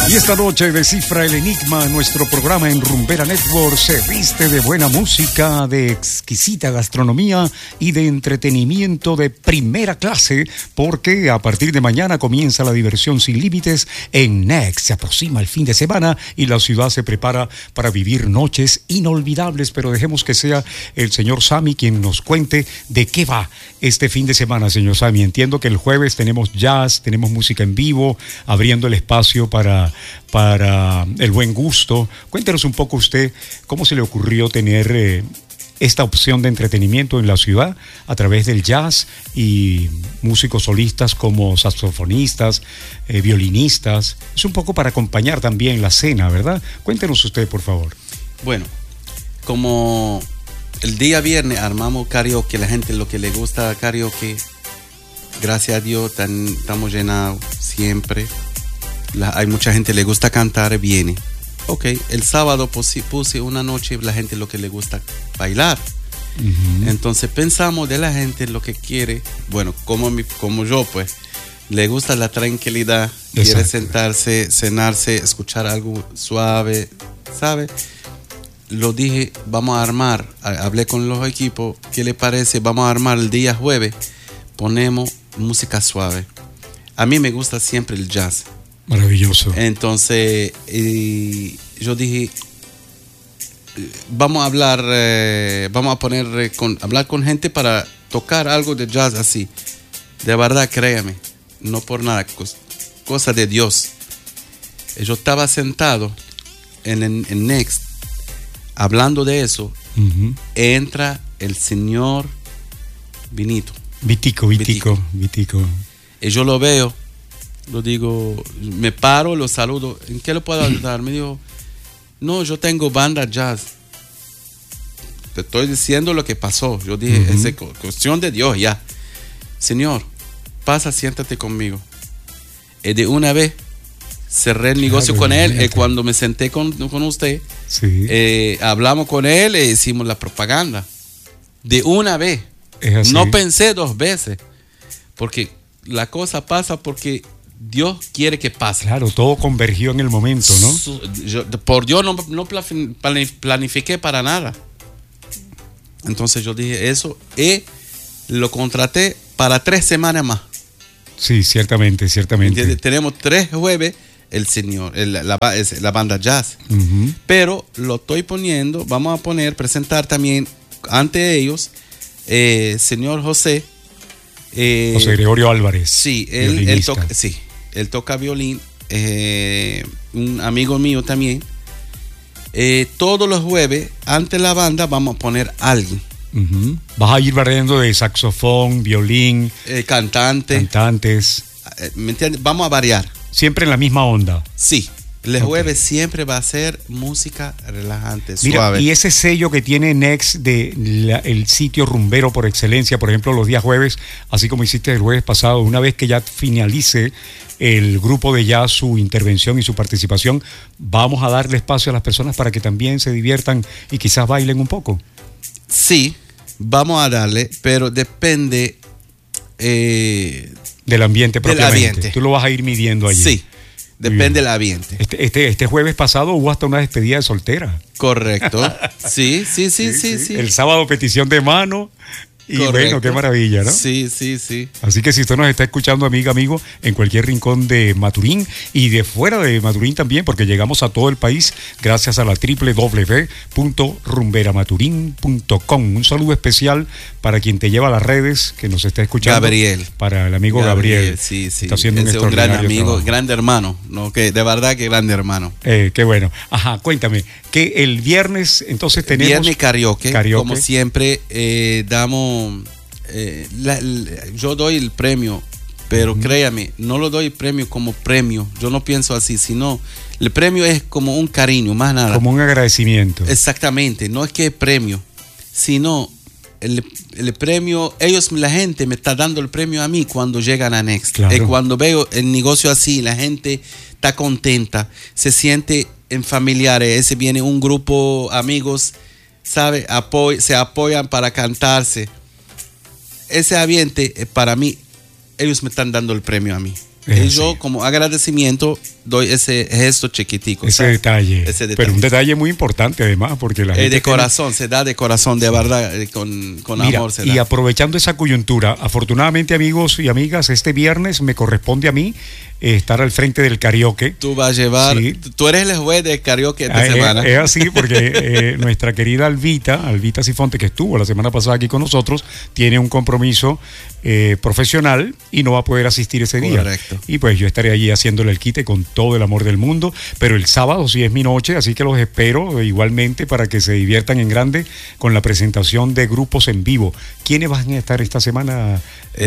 Y esta noche descifra el enigma. Nuestro programa en Rumbera Network se viste de buena música, de exquisita gastronomía y de entretenimiento de primera clase, porque a partir de mañana comienza la diversión sin límites en Next. Se aproxima el fin de semana y la ciudad se prepara para vivir noches inolvidables, pero dejemos que sea el señor Sammy quien nos cuente de qué va este fin de semana, señor Sammy. Entiendo que el jueves tenemos jazz, tenemos música en vivo, abriendo el espacio para el buen gusto. Cuéntenos un poco usted cómo se le ocurrió tener esta opción de entretenimiento en la ciudad a través del jazz y músicos solistas como saxofonistas, violinistas. Es un poco para acompañar también la cena, ¿verdad? Cuéntenos usted, por favor. Bueno, como el día viernes armamos karaoke, la gente lo que le gusta karaoke, gracias a Dios estamos llenados siempre. Hay mucha gente le gusta cantar, viene. Ok, el sábado puse una noche la gente lo que le gusta bailar. Uh-huh. Entonces pensamos de la gente lo que quiere. Bueno, como yo pues, le gusta la tranquilidad. Exacto. Quiere sentarse, cenarse, escuchar algo suave, ¿sabe? Lo dije, vamos a armar, hablé con los equipos, ¿qué le parece? Vamos a armar el día jueves, ponemos música suave. A mí me gusta siempre el jazz. Maravilloso. Entonces, yo dije, vamos a hablar, hablar con gente para tocar algo de jazz así. De verdad, créame, no por nada, cosa de Dios. Yo estaba sentado en Next, hablando de eso, uh-huh. Entra el señor Vitico. Y yo lo veo. Lo digo, me paro, lo saludo. ¿En qué lo puedo ayudar? Me dijo, no, yo tengo banda jazz. Te estoy diciendo lo que pasó. Yo dije, uh-huh. Es cuestión de Dios ya. Señor, pasa, siéntate conmigo. Y de una vez cerré el negocio con él. Y cuando me senté con usted, sí. Hablamos con él e hicimos la propaganda. De una vez. No pensé dos veces. Porque la cosa pasa porque Dios quiere que pase. Claro, todo convergió en el momento, ¿no? Por Dios no planifiqué para nada. Entonces yo dije eso y lo contraté para 3 semanas más. Sí, ciertamente. Tenemos 3 jueves la banda jazz. Uh-huh. Pero lo estoy poniendo, vamos a presentar también ante ellos, señor José Gregorio Álvarez. Sí, él toca violín. Un amigo mío también. Todos los jueves, ante la banda, vamos a poner a alguien. Uh-huh. Vas a ir variando de saxofón, violín, cantantes. ¿Me entiendes? Vamos a variar. Siempre en la misma onda. Sí. El jueves siempre va a ser música relajante, suave. Mira, y ese sello que tiene Next el sitio rumbero por excelencia, por ejemplo, los días jueves, así como hiciste el jueves pasado, una vez que ya finalice el grupo de jazz su intervención y su participación, vamos a darle espacio a las personas para que también se diviertan y quizás bailen un poco. Sí, vamos a darle, pero depende del ambiente propiamente. Tú lo vas a ir midiendo allí. Sí. Depende del ambiente. Este jueves pasado hubo hasta una despedida de soltera. Correcto. Sí. El sábado petición de mano. Y correcto. Bueno, qué maravilla, ¿no? Sí. Así que si usted nos está escuchando, amigo, en cualquier rincón de Maturín y de fuera de Maturín también, porque llegamos a todo el país gracias a la www.rumberamaturin.com. Un saludo especial para quien te lleva a las redes, que nos está escuchando. Gabriel. Para el amigo Gabriel. Sí. Está haciendo un gran amigo, trabajo. Grande hermano, ¿no? Que de verdad que grande hermano. Qué bueno. Ajá, cuéntame, que el viernes entonces tenemos... Viernes karaoke. Como siempre, damos... yo doy el premio, pero uh-huh. Créame, no lo doy el premio como premio. Yo no pienso así, sino el premio es como un cariño, más nada. Como un agradecimiento. Exactamente, no es que es premio, sino el premio, la gente me está dando el premio a mí cuando llegan a Next. Claro. Cuando veo el negocio así, la gente está contenta, se siente en familiares, ese viene un grupo amigos, ¿sabe? Se apoyan para cantarse. Ese ambiente, para mí, ellos me están dando el premio a mí. Y yo, como agradecimiento, doy ese gesto chiquitico. Ese detalle. Pero un detalle muy importante, además, porque la gente. De corazón, se da de corazón, de verdad, con Mira, amor. Y aprovechando esa coyuntura, afortunadamente, amigos y amigas, este viernes me corresponde a mí estar al frente del karaoke. Tú vas a llevar. Sí. Tú eres el juez de karaoke esta semana. Es así, porque nuestra querida Albita Sifonte, que estuvo la semana pasada aquí con nosotros, tiene un compromiso profesional y no va a poder asistir ese día. Correcto. Y pues yo estaré allí haciéndole el quite con todo el amor del mundo, pero el sábado sí es mi noche, así que los espero igualmente para que se diviertan en grande con la presentación de grupos en vivo. ¿Quiénes van a estar esta semana?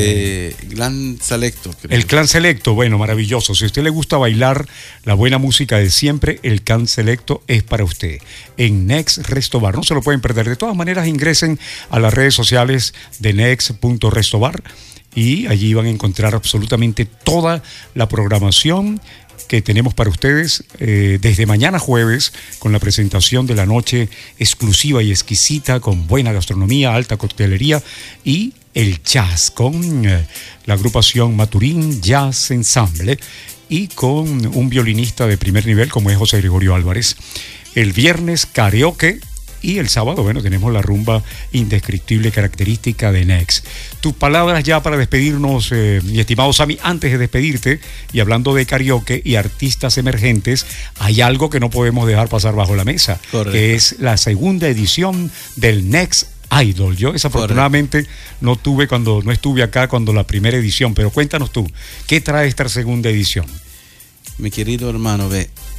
Clan Selecto. Creo. El Clan Selecto, bueno, maravilloso. Si a usted le gusta bailar la buena música de siempre, el Clan Selecto es para usted. En Next Resto Bar, no se lo pueden perder. De todas maneras, ingresen a las redes sociales de next.restobar y allí van a encontrar absolutamente toda la programación que tenemos para ustedes desde mañana jueves, con la presentación de la noche exclusiva y exquisita, con buena gastronomía, alta coctelería y el jazz, con la agrupación Maturín Jazz Ensemble y con un violinista de primer nivel como es José Gregorio Álvarez. El viernes karaoke. Y el sábado, bueno, tenemos la rumba indescriptible característica de Next. Tus palabras ya para despedirnos, mi estimado Sammy, antes de despedirte, y hablando de karaoke y artistas emergentes, hay algo que no podemos dejar pasar bajo la mesa. Correcto. Que es la segunda edición del Next Idol. Yo desafortunadamente no estuve acá cuando la primera edición, pero cuéntanos tú, ¿qué trae esta segunda edición? Mi querido hermano,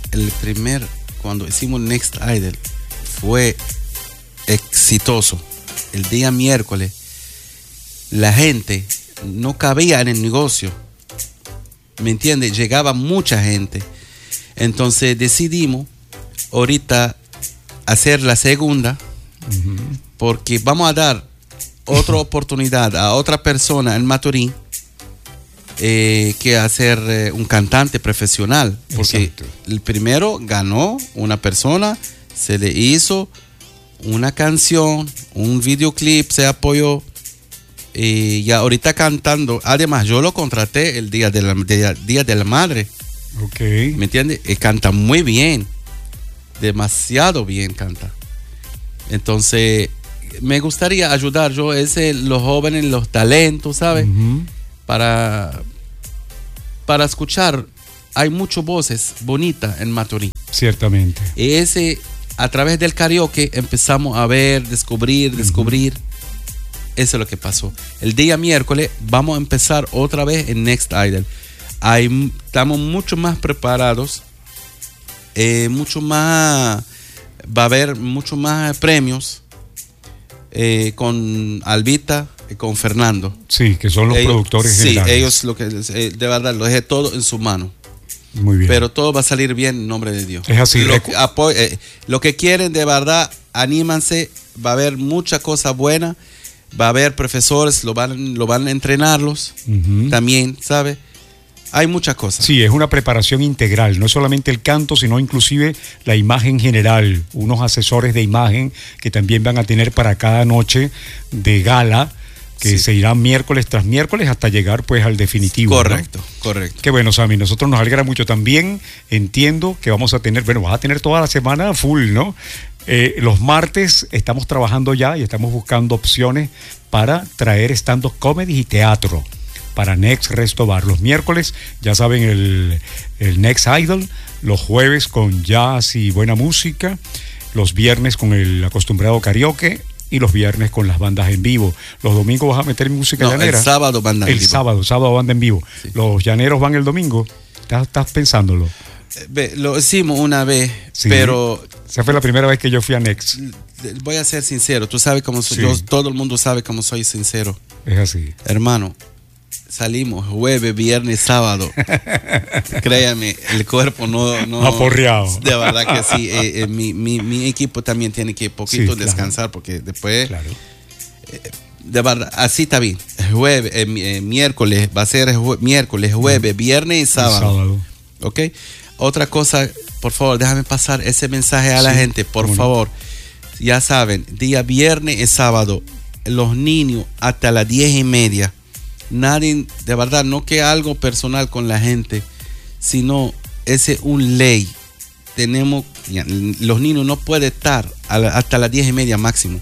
cuando hicimos Next Idol, fue exitoso. El día miércoles la gente no cabía en el negocio, ¿me entiendes? Llegaba mucha gente. Entonces decidimos ahorita hacer la segunda, porque vamos a dar otra oportunidad a otra persona en Maturín que hacer un cantante profesional, porque exacto. El primero ganó una persona, se le hizo una canción, un videoclip, se apoyó y ya ahorita cantando. Además, yo lo contraté el día de la madre. Ok. ¿Me entiendes? Canta muy bien, demasiado bien canta. Entonces, me gustaría ayudar yo los jóvenes, los talentos, ¿sabes? Para escuchar. Hay muchas voces bonitas en Maturín. Ciertamente. A través del karaoke empezamos a ver, descubrir. Eso es lo que pasó. El día miércoles vamos a empezar otra vez en Next Idol. Estamos mucho más preparados. Va a haber mucho más premios con Albita y con Fernando. Sí, que son los productores generales. Sí, ellos de verdad lo dejé todo en su mano. Muy bien. Pero todo va a salir bien en nombre de Dios. Es así. Lo que quieren de verdad, anímanse. Va a haber mucha cosa buena. Va a haber profesores, lo van a entrenarlos también, ¿sabe? Hay muchas cosas. Sí, es una preparación integral. No es solamente el canto, sino inclusive la imagen general. Unos asesores de imagen que también van a tener para cada noche de gala, que se irán miércoles tras miércoles hasta llegar pues al definitivo. Correcto, ¿no? Correcto. Qué bueno, Sammy, nosotros nos alegra mucho también. Entiendo que vamos a tener, vas a tener toda la semana full, ¿no? Los martes estamos trabajando ya y estamos buscando opciones para traer stand-up comedy y teatro para Next Resto Bar. Los miércoles, ya saben, el Next Idol, los jueves con jazz y buena música, los viernes con el acostumbrado karaoke, y los viernes con las bandas en vivo. Los domingos vas a meter música llanera. El sábado banda en vivo. El sábado banda en vivo. Sí. Los llaneros van el domingo. ¿Estás pensándolo? Lo hicimos una vez, sí, pero... Esa fue la primera vez que yo fui a Next. Voy a ser sincero. Tú sabes cómo soy. Sí. Todo el mundo sabe cómo soy sincero. Es así. Hermano, salimos jueves, viernes, sábado. Créame, el cuerpo no aporreado. De verdad que sí. Mi equipo también tiene que poquito descansar, porque después de verdad, así está bien. Jueves, miércoles, va a ser miércoles, jueves, viernes y sábado. ¿Ok? Otra cosa, por favor, déjame pasar ese mensaje a la gente, por favor. Ya saben, día viernes y sábado, los niños hasta las 10:30 nadie, de verdad, no que algo personal con la gente, sino es un ley. Los niños no pueden estar hasta las 10:30 máximo.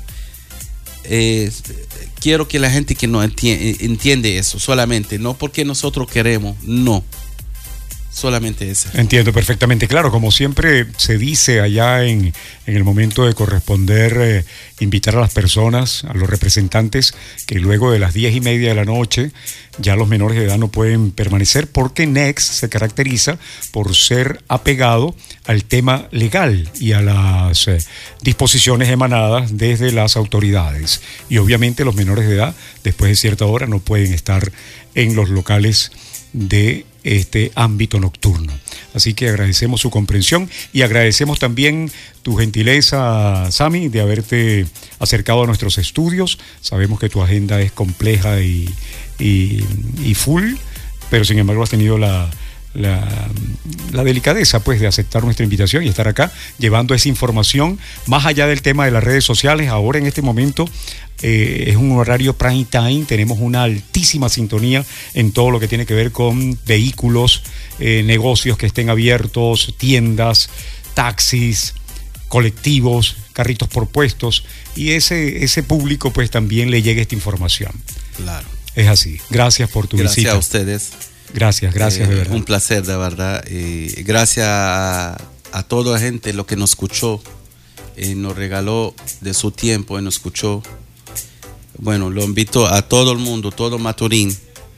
Quiero que la gente que no entiende eso solamente, no porque nosotros queremos, no. Solamente eso. Entiendo perfectamente, claro, como siempre se dice allá en el momento de corresponder, invitar a las personas, a los representantes, que luego de las 10:30 de la noche ya los menores de edad no pueden permanecer, porque NEX se caracteriza por ser apegado al tema legal y a las disposiciones emanadas desde las autoridades. Y obviamente los menores de edad, después de cierta hora, no pueden estar en los locales de este ámbito nocturno. Así que agradecemos su comprensión y agradecemos también tu gentileza, Sammy, de haberte acercado a nuestros estudios. Sabemos que tu agenda es compleja y full, pero sin embargo has tenido la delicadeza pues de aceptar nuestra invitación y estar acá llevando esa información más allá del tema de las redes sociales. Ahora en este momento es un horario prime time, tenemos una altísima sintonía en todo lo que tiene que ver con vehículos, negocios que estén abiertos, tiendas, taxis, colectivos, carritos por puestos, y ese público pues también le llega esta información. Claro. Es así. Gracias por tu visita. Gracias a ustedes. Gracias de verdad. Un placer, de verdad. Gracias a toda la gente lo que nos escuchó, nos regaló de su tiempo y nos escuchó. Bueno, lo invito a todo el mundo, todo Maturín,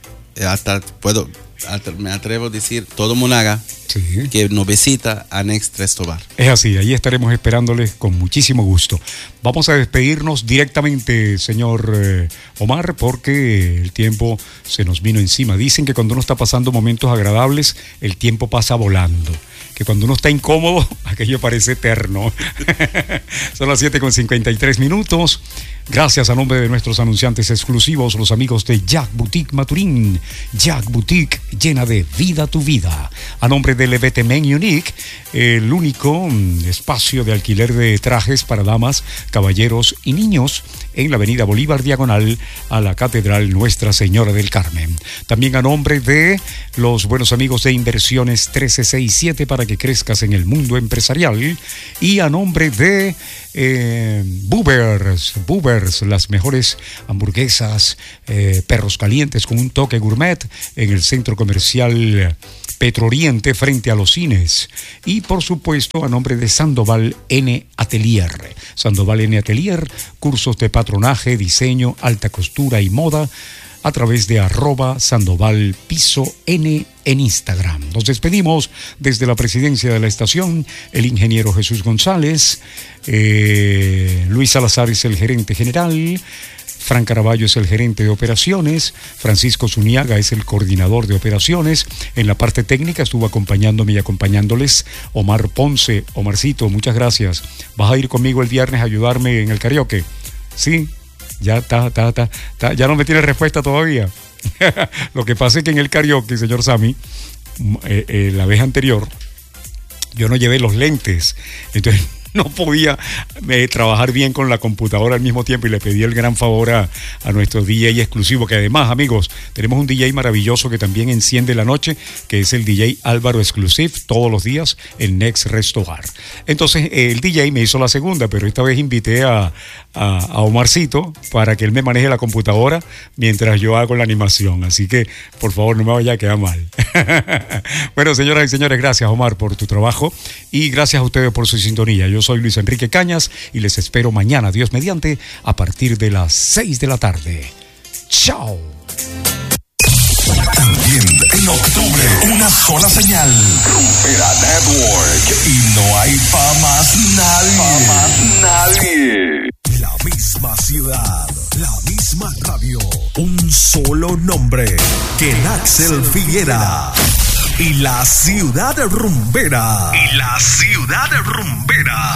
me atrevo a decir, todo Monaga, sí, que nos visita a Next Resto Bar. Es así, ahí estaremos esperándoles con muchísimo gusto. Vamos a despedirnos directamente, señor Omar, porque el tiempo se nos vino encima. Dicen que cuando uno está pasando momentos agradables, el tiempo pasa volando. Que cuando uno está incómodo, aquello parece eterno. Son las 7:53. Gracias a nombre de nuestros anunciantes exclusivos, los amigos de Jack Boutique Maturín. Jack Boutique, llena de vida tu vida. A nombre de Levete Men Unique, el único espacio de alquiler de trajes para damas, caballeros y niños en la avenida Bolívar, diagonal a la Catedral Nuestra Señora del Carmen. También a nombre de los buenos amigos de Inversiones 1367 para que crezcas en el mundo empresarial. Y a nombre de Boobers, las mejores hamburguesas, perros calientes con un toque gourmet en el centro comercial Petro Oriente frente a los cines. Y por supuesto a nombre de Sandoval N Atelier. Sandoval N Atelier, cursos de patronaje, diseño, alta costura y moda a través de @Sandoval_N en Instagram. Nos despedimos desde la presidencia de la estación, el ingeniero Jesús González, Luis Salazar es el gerente general, Fran Caraballo es el gerente de operaciones, Francisco Zuniaga es el coordinador de operaciones. En la parte técnica estuvo acompañándome y acompañándoles Omar Ponce. Omarcito, muchas gracias. ¿Vas a ir conmigo el viernes a ayudarme en el karaoke? Sí, ya ya no me tiene respuesta todavía. Lo que pasa es que en el karaoke, señor Sammy, la vez anterior, yo no llevé los lentes, entonces no podía trabajar bien con la computadora al mismo tiempo y le pedí el gran favor a nuestro DJ exclusivo, que además, amigos, tenemos un DJ maravilloso que también enciende la noche, que es el DJ Álvaro Exclusive, todos los días en Next Resto Bar. Entonces el DJ me hizo la segunda, pero esta vez invité a Omarcito para que él me maneje la computadora mientras yo hago la animación, así que por favor no me vaya a quedar mal. Bueno, señoras y señores, gracias Omar por tu trabajo y gracias a ustedes por su sintonía. Yo soy Luis Enrique Cañas y les espero mañana, Dios mediante, a partir de las 6 de la tarde. ¡Chao! También en octubre, una sola señal. Rumbera Network. Y no hay pa' más nadie. La misma ciudad, la misma radio. Un solo nombre. Kenaxel Figuera. Y la ciudad rumbera.